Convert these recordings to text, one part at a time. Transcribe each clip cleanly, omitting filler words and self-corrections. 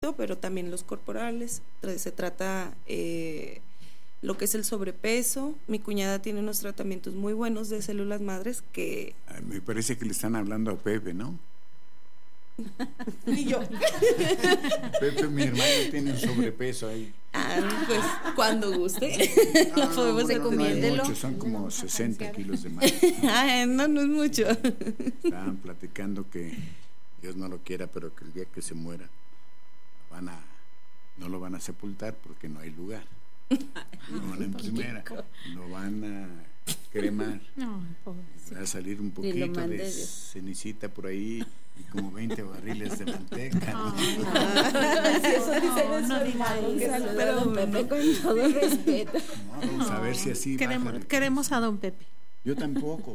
pero también los corporales. Se trata lo que es el sobrepeso. Mi cuñada tiene unos tratamientos muy buenos de células madres que... Me parece que le están hablando a Pepe, ¿no? Y yo. Pepe, mi hermano, tiene un sobrepeso ahí. Pues cuando guste. Lo podemos recomiéndelo. No, son como 60 kilos de más. No es mucho. Estaban platicando que Dios no lo quiera, pero que el día que se muera no lo van a sepultar porque no hay lugar. Lo van a emprimar, lo van a cremar. Va a salir un poquito de cenicita por ahí y como 20 barriles de manteca. Pero Pepe, con todo respeto. Vamos a ver si así queremos a don Pepe. Yo tampoco.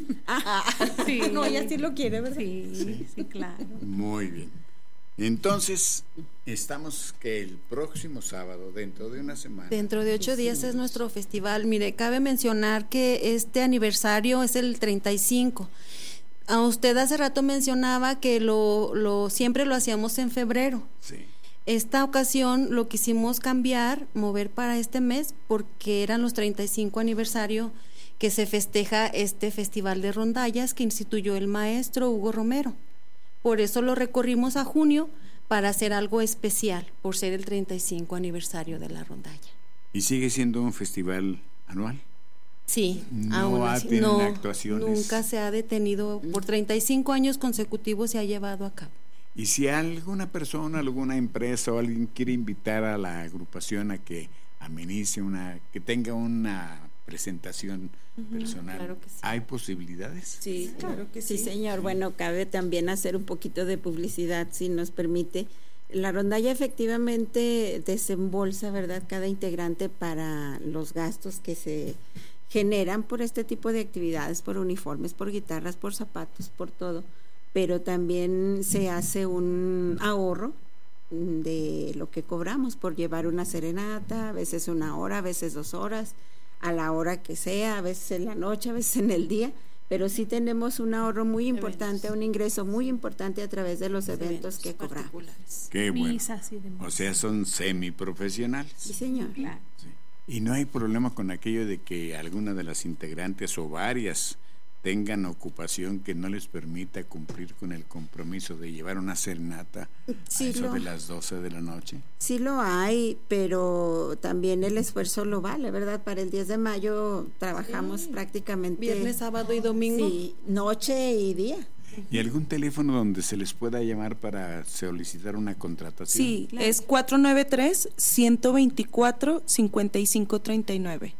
Sí. No, ella sí lo quiere, ¿verdad? Sí, claro. Muy bien. Entonces, estamos que el próximo sábado, dentro de una semana. Dentro de 8 días es nuestro festival. Mire, cabe mencionar que este aniversario es el 35. A usted hace rato mencionaba que siempre lo hacíamos en febrero. Sí. Esta ocasión lo quisimos cambiar, mover para este mes, porque eran los 35 aniversario que se festeja este festival de rondallas que instituyó el maestro Hugo Romero. Por eso lo recorrimos a junio para hacer algo especial, por ser el 35 aniversario de la rondalla. ¿Y sigue siendo un festival anual? Sí, no tienen actuaciones. Nunca se ha detenido, por 35 años consecutivos se ha llevado a cabo. Y si alguna persona, alguna empresa o alguien quiere invitar a la agrupación a que amenice que tenga una presentación personal, claro que sí. ¿Hay posibilidades? Sí, claro que sí. Sí, señor. Bueno, cabe también hacer un poquito de publicidad, si nos permite. La rondalla efectivamente desembolsa, ¿verdad?, cada integrante para los gastos que se generan por este tipo de actividades, por uniformes, por guitarras, por zapatos, por todo. Pero también se hace un ahorro de lo que cobramos por llevar una serenata, a veces 1 hora, a veces 2 horas, a la hora que sea, a veces en la noche, a veces en el día, pero sí tenemos un ahorro muy importante, un ingreso muy importante a través de los eventos que cobramos. Qué bueno. Misas y demás. O sea, son semiprofesionales. Sí, señor. Claro. Sí. Y no hay problema con aquello de que alguna de las integrantes o varias tengan ocupación que no les permita cumplir con el compromiso de llevar una serenata a eso de las 12 de la noche. Sí lo hay, pero también el esfuerzo lo vale, ¿verdad? Para el 10 de mayo trabajamos prácticamente viernes, sábado y domingo. Sí, noche y día. ¿Y algún teléfono donde se les pueda llamar para solicitar una contratación? Sí, es 493-124-5539.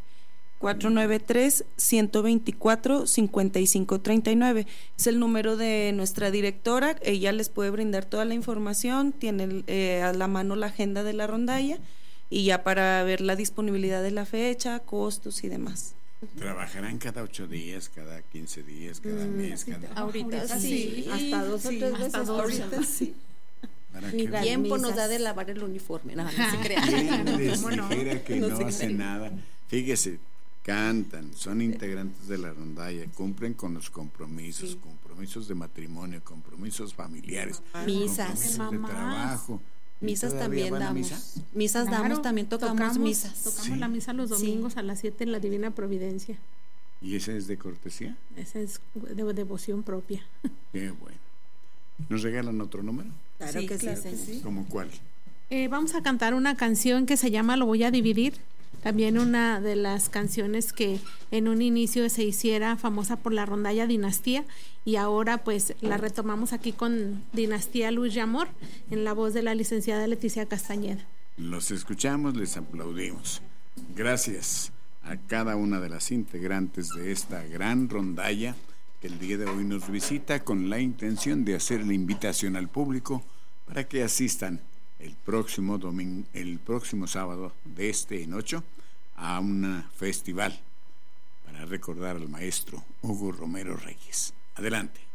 493-124-5539. Es el número de nuestra directora. Ella les puede brindar toda la información. Tiene a la mano la agenda de la rondalla y ya para ver la disponibilidad de la fecha, costos y demás. ¿Trabajarán cada 8 días, cada 15 días, cada mes? Ahorita sí. Hasta 2 o 3 veces por semana. Sí. Ni tiempo nos da de lavar el uniforme, no se crea. ¿Quién les dijera que no hace nada? Fíjese, cantan, son integrantes de la rondalla, cumplen con los compromisos, compromisos de matrimonio, compromisos familiares, misas, compromisos de trabajo. Misas también damos. Misas Claro, damos, también tocamos misas. Tocamos la misa los domingos a las 7 en la Divina Providencia. ¿Y esa es de cortesía? Esa es de devoción propia. Qué bueno. ¿Nos regalan otro número? Claro que sí. ¿Cómo cuál? Vamos a cantar una canción que se llama Lo voy a dividir. También una de las canciones que en un inicio se hiciera famosa por la rondalla Dinastía y ahora pues la retomamos aquí con Dinastía Luz y Amor en la voz de la licenciada Leticia Castañeda. Los escuchamos, les aplaudimos. Gracias a cada una de las integrantes de esta gran rondalla que el día de hoy nos visita con la intención de hacer la invitación al público para que asistan el próximo sábado en 8 a un festival para recordar al maestro Hugo Romero Reyes. Adelante.